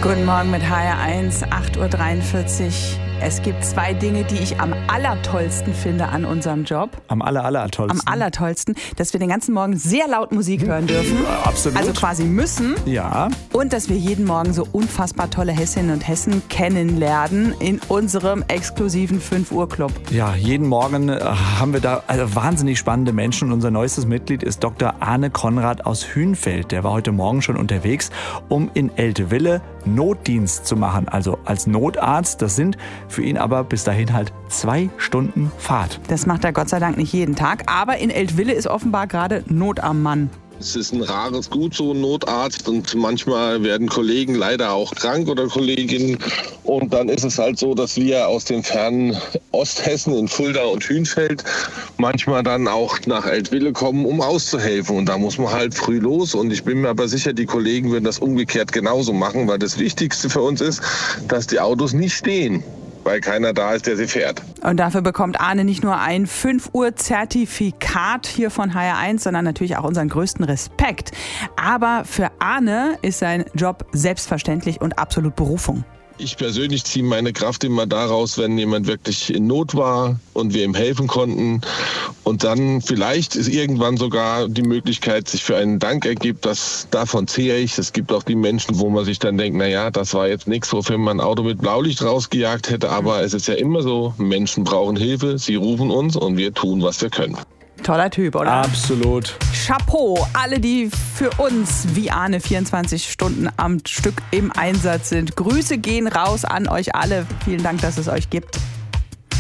Guten Morgen mit HR1, 8.43 Uhr. Es gibt zwei Dinge, die ich am allertollsten finde an unserem Job. Am allertollsten? Am allertollsten, dass wir den ganzen Morgen sehr laut Musik hören dürfen. Ja, absolut. Also quasi müssen. Ja. Und dass wir jeden Morgen so unfassbar tolle Hessinnen und Hessen kennenlernen in unserem exklusiven 5 Uhr Club. Ja, jeden Morgen haben wir da wahnsinnig spannende Menschen. Und unser neuestes Mitglied ist Dr. Arne Konrad aus Hünfeld. Der war heute Morgen schon unterwegs, um in Eltville Notdienst zu machen. Also als Notarzt. Das sind für ihn aber bis dahin halt 2 Stunden Fahrt. Das macht er Gott sei Dank nicht jeden Tag. Aber in Eltville ist offenbar gerade Not am Mann. Es ist ein rares Gut, so ein Notarzt, und manchmal werden Kollegen leider auch krank oder Kolleginnen, und dann ist es halt so, dass wir aus dem fernen Osthessen in Fulda und Hünfeld manchmal dann auch nach Eltville kommen, um auszuhelfen, und da muss man halt früh los, und ich bin mir aber sicher, die Kollegen würden das umgekehrt genauso machen, weil das Wichtigste für uns ist, dass die Autos nicht stehen, weil keiner da ist, der sie fährt. Und dafür bekommt Arne nicht nur ein 5 Uhr Zertifikat hier von HR1, sondern natürlich auch unseren größten Respekt. Aber für Arne ist sein Job selbstverständlich und absolut Berufung. Ich persönlich ziehe meine Kraft immer daraus, wenn jemand wirklich in Not war und wir ihm helfen konnten. Und dann vielleicht ist irgendwann sogar die Möglichkeit, sich für einen Dank ergibt. Davon zehre ich. Es gibt auch die Menschen, wo man sich dann denkt, naja, das war jetzt nichts, wofür man ein Auto mit Blaulicht rausgejagt hätte. Aber es ist ja immer so, Menschen brauchen Hilfe, sie rufen uns und wir tun, was wir können. Toller Typ, oder? Absolut. Chapeau, alle, die für uns wie Arne 24 Stunden am Stück im Einsatz sind. Grüße gehen raus an euch alle. Vielen Dank, dass es euch gibt.